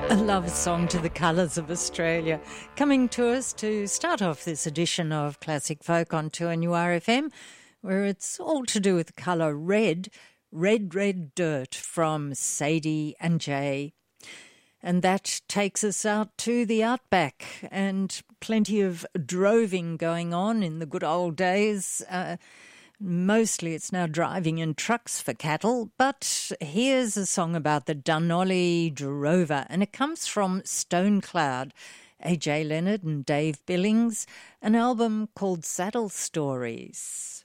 A love song to the colours of Australia. Coming to us to start off this edition of Classic Folk on 2NURFM, where it's all to do with the colour red. Red, Red Dirt from Sadie and Jay. And that takes us out to the outback and plenty of droving going on in the good old days. Mostly it's now driving in trucks for cattle, but here's a song about the Dunolly drover, and it comes from Stone Cloud, A.J. Leonard and Dave Billings, an album called Saddle Stories.